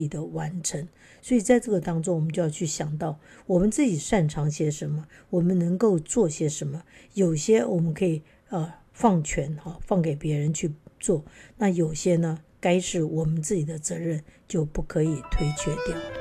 的完成。所以在这个当中，我们就要去想到我们自己擅长些什么，我们能够做些什么。有些我们可以放权放给别人去做，那有些呢该是我们自己的责任，就不可以推却掉。